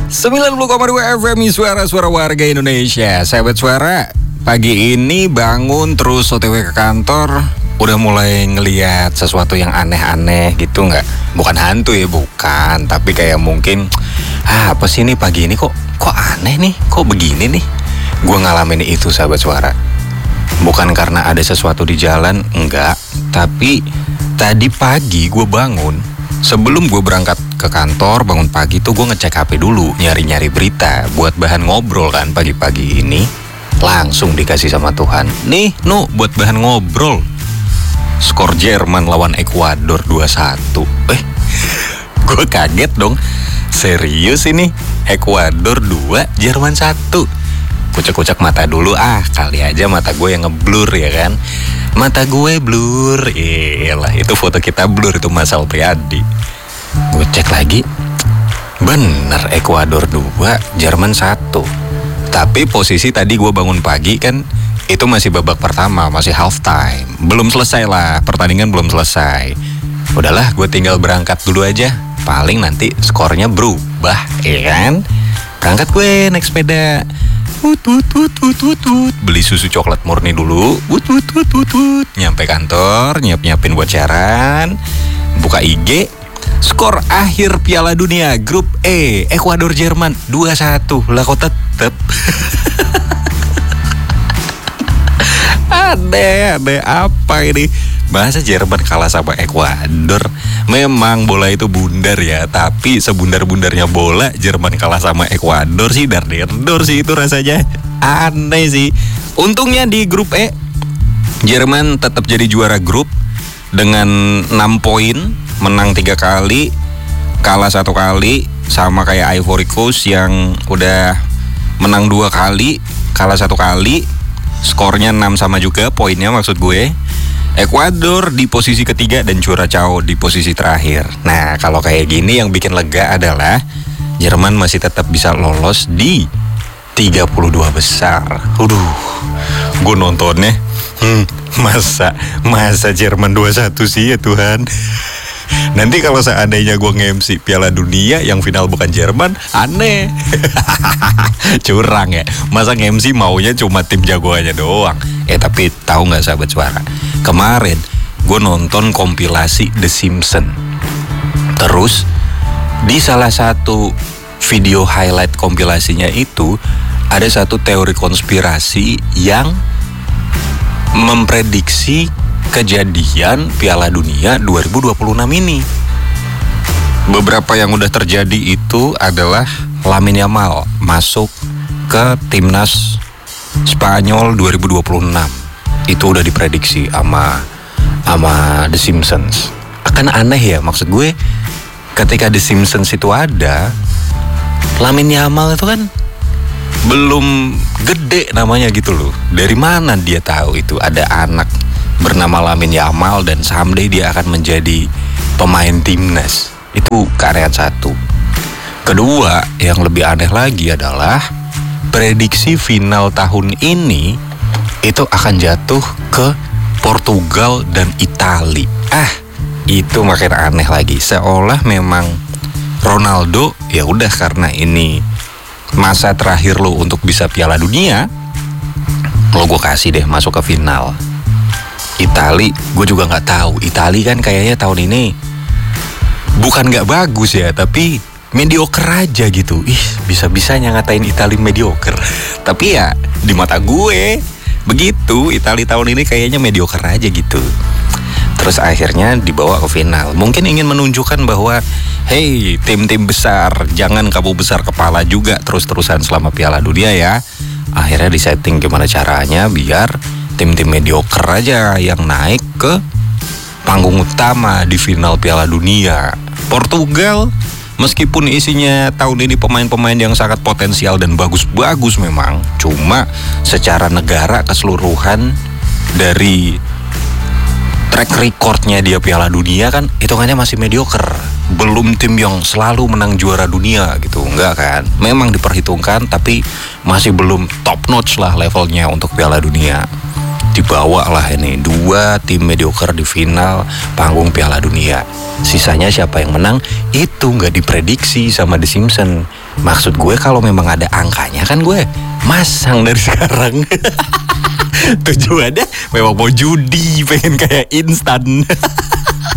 90,2 FM suara-suara warga Indonesia. Sahabat suara, pagi ini bangun terus OTW ke kantor, udah mulai ngeliat sesuatu yang aneh-aneh gitu nggak? Bukan hantu ya, bukan. Tapi kayak mungkin, apa sih nih pagi ini kok aneh nih, kok begini nih? Gue ngalamin itu sahabat suara. Bukan karena ada sesuatu di jalan, enggak. Tapi tadi pagi gue bangun, sebelum gue berangkat ke kantor, bangun pagi tuh gue ngecek HP dulu, nyari-nyari berita buat bahan ngobrol kan pagi-pagi ini. Langsung dikasih sama Tuhan, nih buat bahan ngobrol. Skor Jerman lawan Ekuador 2-1. Gue kaget dong. Serius ini? Ekuador 2, Jerman 1. Kucek-kucek mata dulu, kali aja mata gue yang ngeblur ya kan. Mata gue blur, iyalah itu foto kita blur, itu Mas Alpriadi. Gue cek lagi, bener Ekuador 2, Jerman 1. Tapi posisi tadi gue bangun pagi kan, itu masih babak pertama, masih half time. Belum selesai lah, pertandingan belum selesai. Udahlah, gue tinggal berangkat dulu aja. Paling nanti skornya berubah, ya kan. Berangkat gue naik sepeda. Beli susu coklat murni dulu. Nyampe kantor, nyiapin buat siaran. Buka IG, skor akhir Piala Dunia Grup E, Ekuador Jerman 2-1. Lah kok tetep Aneh apa ini? Masa Jerman kalah sama Ekuador? Memang bola itu bundar ya, tapi sebundar-bundarnya bola Jerman kalah sama Ekuador sih dar-der sih itu rasanya. Aneh sih. Untungnya di grup E Jerman tetap jadi juara grup dengan 6 poin, menang 3 kali, kalah 1 kali, sama kayak Ivory Coast yang udah menang 2 kali, kalah 1 kali. Skornya 6 sama juga poinnya maksud gue. Ekuador di posisi ketiga dan Curaçao di posisi terakhir. Nah, kalau kayak gini yang bikin lega adalah Jerman masih tetap bisa lolos di 32 besar. Gue nontonnya masa Jerman 2-1 sih ya Tuhan. Nanti kalau seandainya gue nge-MC Piala Dunia yang final bukan Jerman, aneh. Curang ya. Masa nge-MC maunya cuma tim jagoannya doang. Tapi tahu nggak sahabat suara? Kemarin gue nonton kompilasi The Simpsons. Terus di salah satu video highlight kompilasinya itu ada satu teori konspirasi yang memprediksi kejadian Piala Dunia 2026 ini. Beberapa yang udah terjadi itu adalah Lamine Yamal masuk ke timnas Spanyol 2026. Itu udah diprediksi sama The Simpsons. Akan aneh ya, maksud gue ketika The Simpsons itu ada, Lamine Yamal itu kan belum gede namanya gitu loh. Dari mana dia tahu itu ada anak bernama Lamine Yamal dan someday dia akan menjadi pemain timnas? Itu keanehan satu. Kedua, yang lebih aneh lagi adalah prediksi final tahun ini itu akan jatuh ke Portugal dan Itali. Itu makin aneh lagi. Seolah memang Ronaldo ya udah karena ini masa terakhir lo untuk bisa Piala Dunia, lo gue kasih deh masuk ke final. Itali, gue juga nggak tahu. Itali kan kayaknya tahun ini bukan nggak bagus ya, tapi mediocre aja gitu. Bisa-bisanya ngatain Itali mediocre. Tapi ya di mata gue begitu. Itali tahun ini kayaknya mediocre aja gitu. Terus akhirnya dibawa ke final. Mungkin ingin menunjukkan bahwa hey, tim-tim besar, jangan kamu besar kepala juga terus-terusan selama Piala Dunia ya. Akhirnya disetting gimana caranya biar tim-tim mediocre aja yang naik ke panggung utama di final Piala Dunia. Portugal meskipun isinya tahun ini pemain-pemain yang sangat potensial dan bagus-bagus memang, cuma secara negara keseluruhan dari track recordnya dia Piala Dunia kan hitungannya masih mediocre. Belum tim yang selalu menang juara dunia gitu, enggak kan. Memang diperhitungkan tapi masih belum top notch lah levelnya untuk Piala Dunia. dibawa lah ini 2 tim mediocre di final panggung Piala Dunia. Sisanya siapa yang menang itu nggak diprediksi sama The Simpsons. Maksud gue kalau memang ada angkanya kan gue masang dari sekarang. Tujuannya memang mau judi, pengen kayak instan.